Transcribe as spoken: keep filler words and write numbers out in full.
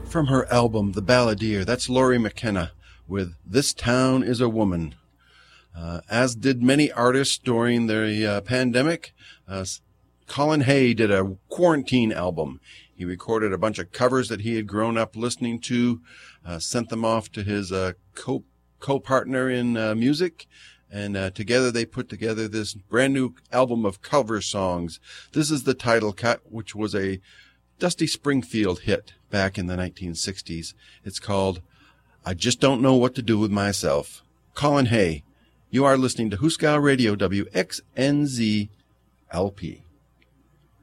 From her album, The Balladeer, that's Laurie McKenna with This Town is a Woman. Uh, as did many artists during the uh, pandemic, uh, Colin Hay did a quarantine album. He recorded a bunch of covers that he had grown up listening to, uh, sent them off to his uh, co- co-partner in uh, music, and uh, together they put together this brand new album of cover songs. This is the title cut, which was a Dusty Springfield hit back in the nineteen sixties. It's called I Just Don't Know What to Do With Myself. Colin Hay. You are listening to Huskow Radio, W X N Z L P.